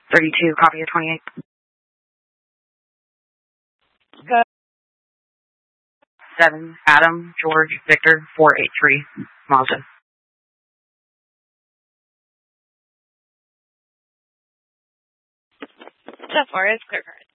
32, copy of 28. Good. 7, Adam, George, Victor, 483, Mazda. So far, it's clear card.